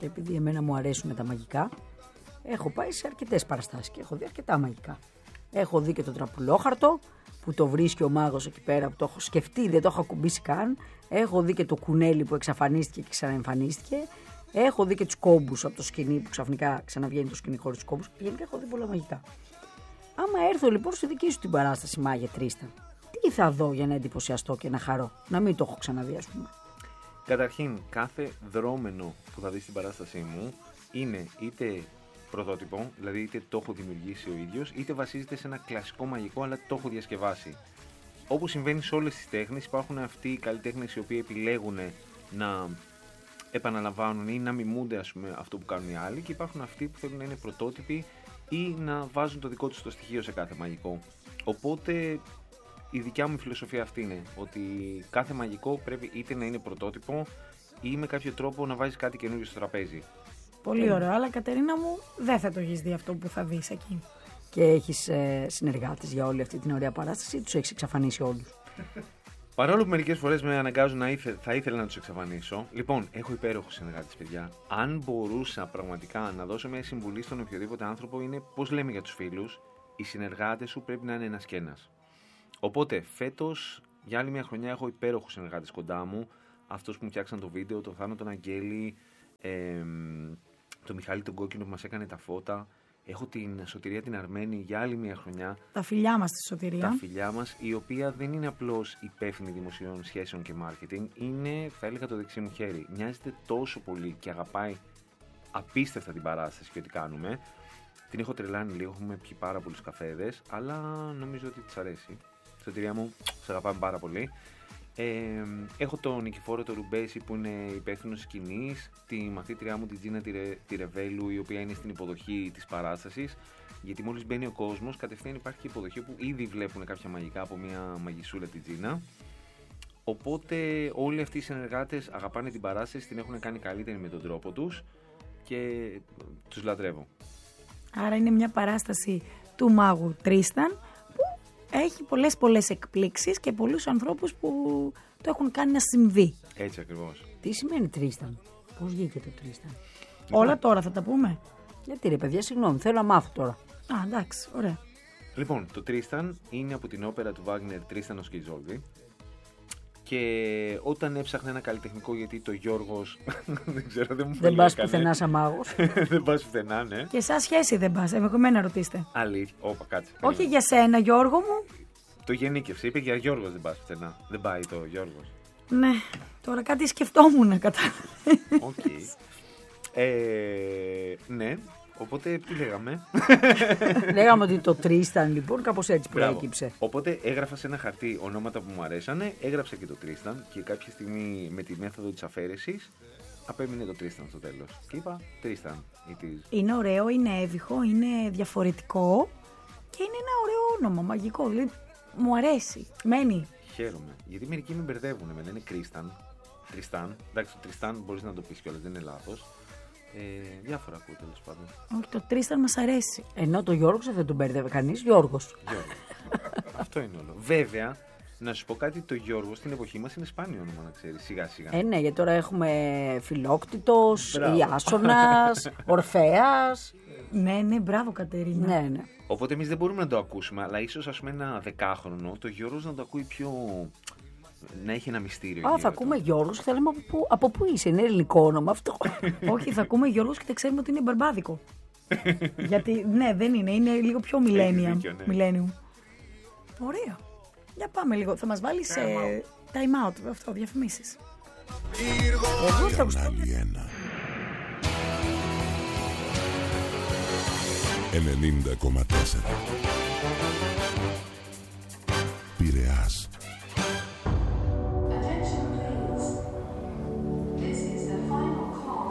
Και επειδή εμένα μου αρέσουν τα μαγικά, έχω πάει σε αρκετές παραστάσεις και έχω δει αρκετά μαγικά. Έχω δει και το τραπουλόχαρτο που το βρίσκει ο μάγος εκεί πέρα, που το έχω σκεφτεί, δεν το έχω ακουμπήσει καν. Έχω δει και το κουνέλι που εξαφανίστηκε και ξαναεμφανίστηκε. Έχω δει και τους κόμπους από το σκηνή που ξαφνικά ξαναβγαίνει το σκηνή χωρίς τους κόμπους. Γενικά έχω δει πολλά μαγικά. Άμα έρθω λοιπόν στη δική σου την παράσταση, Μάγε Τρίσταν, τι θα δω για να εντυπωσιαστώ και να χαρώ, να μην το έχω ξαναδεί, ας πούμε? Καταρχήν, κάθε δρόμενο που θα δεις στην παράστασή μου είναι είτε πρωτότυπο, δηλαδή είτε το έχω δημιουργήσει ο ίδιος, είτε βασίζεται σε ένα κλασικό μαγικό, αλλά το έχω διασκευάσει. Όπως συμβαίνει σε όλες τις τέχνες, υπάρχουν αυτοί οι καλλιτέχνες οι οποίοι επιλέγουν να επαναλαμβάνουν ή να μιμούνται, ας πούμε, αυτό που κάνουν οι άλλοι, και υπάρχουν αυτοί που θέλουν να είναι πρωτότυποι ή να βάζουν το δικό τους το στοιχείο σε κάθε μαγικό. Οπότε η δικιά μου φιλοσοφία αυτή είναι ότι κάθε μαγικό πρέπει είτε να είναι πρωτότυπο ή με κάποιο τρόπο να βάζεις κάτι καινούριο στο τραπέζι. Πολύ ωραίο, αλλά Κατερίνα μου, δεν θα το έχεις δει αυτό που θα δεις εκεί. Και έχεις συνεργάτες για όλη αυτή την ωραία παράσταση ή τους έχεις εξαφανίσει όλους? Παρόλο που μερικές φορές με αναγκάζουν θα ήθελα να τους εξαφανίσω. Λοιπόν, έχω υπέροχους συνεργάτες, παιδιά. Αν μπορούσα πραγματικά να δώσω μια συμβουλή στον οποιοδήποτε άνθρωπο, είναι πώς λέμε για τους φίλους, οι συνεργάτες σου πρέπει να είναι ένας και ένας. Οπότε, φέτος, για άλλη μια χρονιά, έχω υπέροχους συνεργάτες κοντά μου. Αυτός που μου φτιάξαν το βίντεο, τον Θάνο τον Αγγέλη, τον Μιχάλη τον Κόκκινο που μας έκανε τα φώτα. Έχω την Σωτηρία την Αρμένη για άλλη μια χρονιά. Τα φιλιά μας στη Σωτηρία. Τα φιλιά μας, η οποία δεν είναι απλώς υπεύθυνη δημοσίων σχέσεων και marketing, είναι, θα έλεγα, το δεξί μου χέρι. Μοιάζεται τόσο πολύ και αγαπάει απίστευτα την παράσταση και ό,τι κάνουμε. Την έχω τρελάνει λίγο, έχουμε πιει πάρα πολλούς καφέδες, αλλά νομίζω ότι της αρέσει. Σωτηρία μου, σε αγαπάμε πάρα πολύ. Έχω τον Νικηφόρο το Ρουμπέση που είναι υπεύθυνος σκηνής, τη μαθήτριά μου την Τζίνα τη Ρεβέλου, η οποία είναι στην υποδοχή της παράστασης, γιατί μόλις μπαίνει ο κόσμος κατευθείαν υπάρχει και υποδοχή που ήδη βλέπουν κάποια μαγικά από μια μαγισούλα τη Τζίνα. Οπότε όλοι αυτοί οι συνεργάτες αγαπάνε την παράσταση, την έχουν κάνει καλύτερη με τον τρόπο τους και τους λατρεύω. Άρα είναι μια παράσταση του μάγου Τρίσταν που έχει πολλές εκπλήξεις και πολλούς ανθρώπους που το έχουν κάνει να συμβεί. Έτσι ακριβώς. Τι σημαίνει Τρίσταν, πώς βγήκε το Τρίσταν? Όλα τώρα θα τα πούμε. Γιατί ρε παιδιά, συγγνώμη, θέλω να μάθω τώρα. Α, εντάξει, ωραία. Λοιπόν, το Τρίσταν είναι από την όπερα του Βάγνερ Τρίστανος και Ιζόλδη. Και όταν έψαχνα ένα καλλιτεχνικό, γιατί το Γιώργος δεν ξέρω, δεν μου Δεν πας πουθενά σαν μάγος. Δεν πας πουθενά, ναι. Και σαν σχέση δεν πας, εμένα ρωτήστε. Αλήθεια, όπα, κάτσε. Όχι για σένα, Γιώργο μου. Το γενίκευσε, είπε για Γιώργος δεν πας πουθενά. Δεν πάει το Γιώργος. Ναι, τώρα κάτι σκεφτόμουν κατά. Οκ. Ναι, οπότε τι λέγαμε? Λέγαμε ότι το Τρίσταν λοιπόν κάπως έτσι προέκυψε. Οπότε έγραφα σε ένα χαρτί ονόματα που μου αρέσανε, έγραψα και το Τρίσταν και κάποια στιγμή με τη μέθοδο της αφαίρεσης απέμεινε το Τρίσταν στο τέλος. Και είπα Τρίσταν. Είναι ωραίο, είναι έβυχο, είναι διαφορετικό και είναι ένα ωραίο όνομα, μαγικό. Δηλαδή, μου αρέσει, μένει. Χαίρομαι, γιατί μερικοί με μπερδεύουν, με λένε Τριστάν. Εντάξει, το Τριστάν μπορείς να το πεις κιόλας, δεν είναι λάθος. Διάφορα ακούω τέλος πάντων. Όχι, το Τρίσταν μας αρέσει. Ενώ το Γιώργος δεν τον μπερδεύει κανείς, Γιώργος. Αυτό είναι όλο. Βέβαια, να σου πω κάτι, το Γιώργος στην εποχή μας είναι σπάνιο όνομα, να ξέρεις, σιγά σιγά. Ναι, γιατί τώρα έχουμε Φιλόκτητος, Ιάσονας, Ορφέας. Ναι, μπράβο Κατερίνα. Ναι. Οπότε εμείς δεν μπορούμε να το ακούσουμε, αλλά ίσως ας πούμε ένα 10χρονο το Γιώργος να το ακούει πιο... να έχει ένα μυστήριο. Θα ακούμε Γιώργος και θα λέμε από πού είσαι, είναι ελληνικό όνομα αυτό. Όχι, θα ακούμε Γιώργος και θα ξέρουμε ότι είναι μπαρμπάδικο. Γιατί ναι, δεν είναι λίγο πιο millennium. Ωραία. Για πάμε λίγο, θα μας βάλεις time out, αυτό, διαφημίσεις. Εγώ θα ακούσω. 90,4 Πειραιάς.